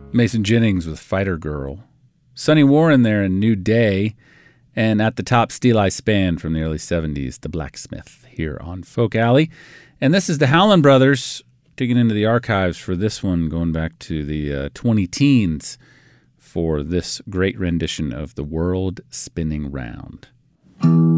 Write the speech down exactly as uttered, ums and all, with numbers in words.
Mason Jennings with Fighter Girl. Sonny Warren there in New Day. And at the top, Steel Eye Span from the early seventies, The Blacksmith, here on Folk Alley. And this is the Howlin' Brothers digging into the archives for this one, going back to the uh, twenty-teens for this great rendition of The World Spinning Round.